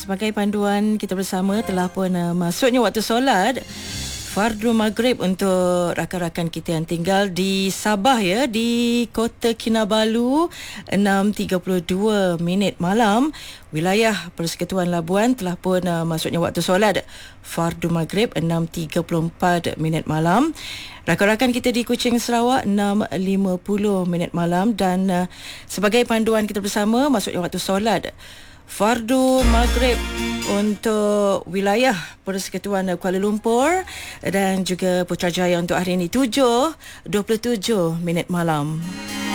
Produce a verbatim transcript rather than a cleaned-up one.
sebagai panduan kita bersama telah pun uh, masuknya waktu solat Fardu Maghrib untuk rakan-rakan kita yang tinggal di Sabah ya, di Kota Kinabalu. Enam tiga puluh dua minit malam, wilayah Persekutuan Labuan telah pun uh, masuknya waktu solat Fardu Maghrib enam tiga puluh empat minit malam. Rakan-rakan kita di Kuching Sarawak enam lima puluh minit malam. Dan uh, sebagai panduan kita bersama masuknya waktu solat Fardu Maghrib untuk wilayah Persekutuan Kuala Lumpur dan juga Putrajaya untuk hari ini tujuh dua puluh tujuh minit malam.